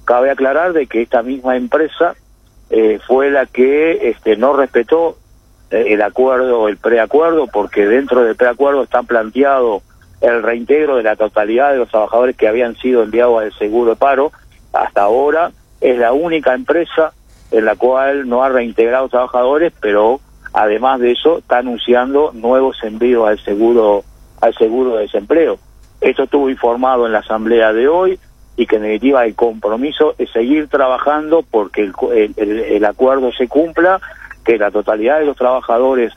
Cabe aclarar de que esta misma empresa fue la que no respetó el acuerdo, el preacuerdo, porque dentro del preacuerdo está planteado el reintegro de la totalidad de los trabajadores que habían sido enviados al seguro de paro. Hasta ahora es la única empresa en la cual no ha reintegrado trabajadores, pero además de eso está anunciando nuevos envíos al seguro de desempleo. Esto estuvo informado en la asamblea de hoy, y que en definitiva el compromiso es seguir trabajando porque el acuerdo se cumpla, que la totalidad de los trabajadores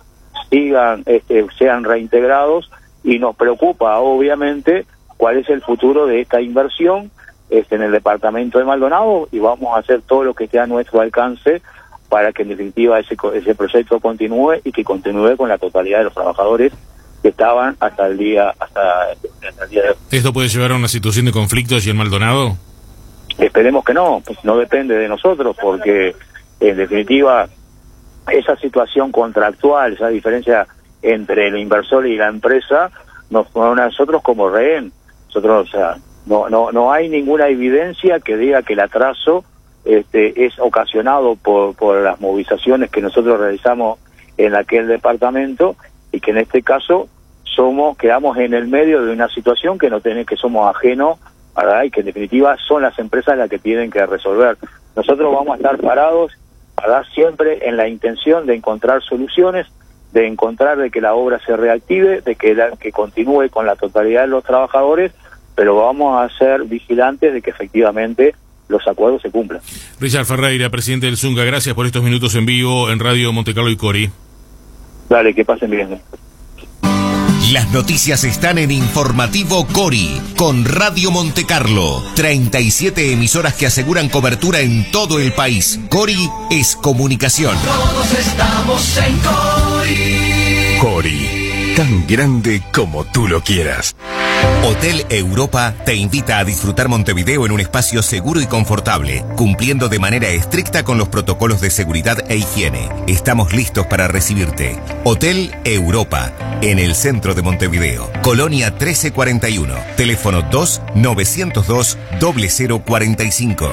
sean reintegrados, y nos preocupa obviamente cuál es el futuro de esta inversión en el departamento de Maldonado, y vamos a hacer todo lo que esté a nuestro alcance para que en definitiva ese proyecto continúe, y que continúe con la totalidad de los trabajadores que estaban hasta el día de hoy. ¿Esto puede llevar a una situación de conflicto allí en Maldonado? Esperemos que no, pues no depende de nosotros, porque en definitiva esa situación contractual, esa diferencia entre el inversor y la empresa, nos pone a nosotros como rehén. Nosotros, o sea, no hay ninguna evidencia que diga que el atraso es ocasionado por las movilizaciones que nosotros realizamos en aquel departamento, y que en este caso quedamos en el medio de una situación que somos ajenos, ¿verdad? Y que en definitiva son las empresas las que tienen que resolver. Nosotros vamos a estar parados, ¿verdad?, siempre en la intención de encontrar soluciones, de que la obra se reactive, de que continúe con la totalidad de los trabajadores, pero vamos a ser vigilantes de que efectivamente los acuerdos se cumplan. Richard Ferreira, presidente del Zunga, gracias por estos minutos en vivo en Radio Montecarlo y Cori. Dale, que pasen bien. Las noticias están en Informativo Cori, con Radio Montecarlo. 37 emisoras que aseguran cobertura en todo el país. Cori es comunicación. Todos estamos en Cori. Cori, tan grande como tú lo quieras. Hotel Europa te invita a disfrutar Montevideo en un espacio seguro y confortable, cumpliendo de manera estricta con los protocolos de seguridad e higiene. Estamos listos para recibirte. Hotel Europa, en el centro de Montevideo. Colonia 1341. Teléfono 2-902-0045.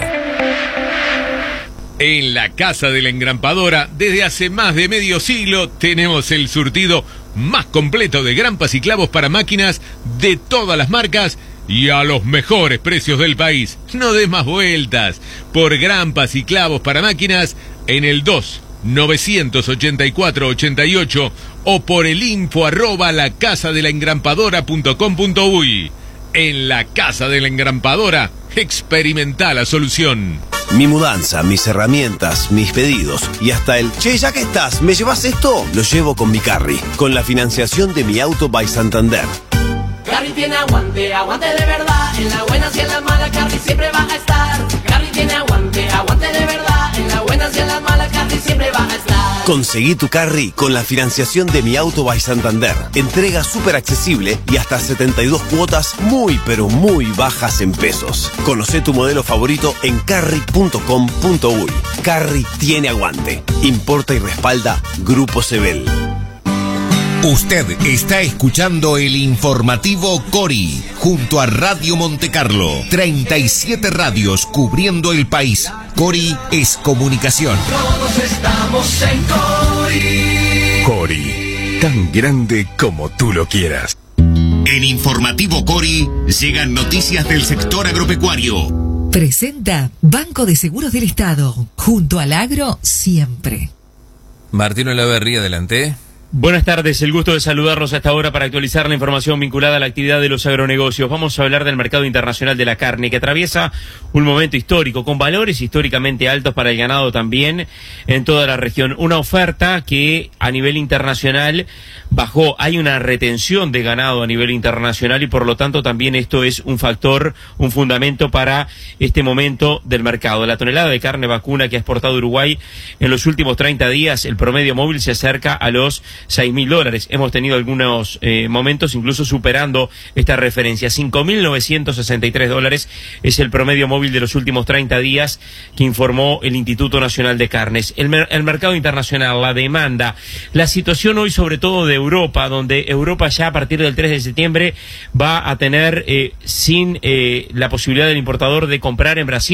En la Casa de la Engrampadora, desde hace más de medio siglo, tenemos el surtido más completo de grampas y clavos para máquinas de todas las marcas y a los mejores precios del país. No des más vueltas. Por grampas y clavos para máquinas en el 2-984-88 o por el info@lacasadelaengrampadora.com.uy. En la Casa de la Engrampadora, experimenta la solución. Mi mudanza, mis herramientas, mis pedidos y hasta el "che, ya que estás, ¿me llevas esto?" lo llevo con mi Carry, con la financiación de Mi Auto by Santander. Carry tiene aguante, aguante de verdad. En las buenas y en las malas, Carry siempre va a estar. Carry tiene aguante, aguante de verdad. En las buenas y en las malas, Carry siempre va a estar. Conseguí tu Carry con la financiación de Mi Auto by Santander. Entrega súper accesible y hasta 72 cuotas muy pero muy bajas en pesos. Conocé tu modelo favorito en carry.com.uy. Carry tiene aguante. Importa y respalda Grupo Sebel. Usted está escuchando el Informativo Cori, junto a Radio Montecarlo. 37 radios cubriendo el país. Cori es comunicación. Todos estamos en Cori. Cori, tan grande como tú lo quieras. En Informativo Cori llegan noticias del sector agropecuario. Presenta Banco de Seguros del Estado. Junto al agro, siempre. Martín Olaverría, adelante. Buenas tardes, el gusto de saludarlos a esta hora para actualizar la información vinculada a la actividad de los agronegocios. Vamos a hablar del mercado internacional de la carne, que atraviesa un momento histórico, con valores históricamente altos para el ganado también en toda la región. Una oferta que a nivel internacional bajó, hay una retención de ganado a nivel internacional y por lo tanto también esto es un factor, un fundamento para este momento del mercado. La tonelada de carne vacuna que ha exportado Uruguay en los últimos 30 días, el promedio móvil se acerca a los $6.000. Hemos tenido algunos momentos incluso superando esta referencia. $5.963 es el promedio móvil de los últimos 30 días que informó el Instituto Nacional de Carnes. El mercado internacional, la demanda, la situación hoy sobre todo de Europa, donde Europa ya a partir del 3 de septiembre va a tener sin la posibilidad del importador de comprar en Brasil